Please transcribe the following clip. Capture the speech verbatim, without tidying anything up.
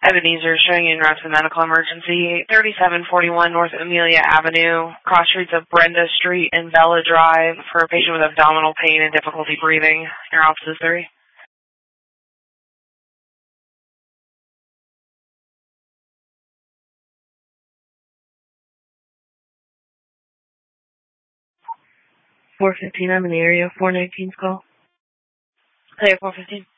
Ebenezer showing you in route to medical emergency, thirty-seven forty-one North Amelia Avenue, cross streets of Brenda Street and Bella Drive for a patient with abdominal pain and difficulty breathing. Your office is three. four fifteen, I'm in the area. four nineteen's call. Hey, four fifteen.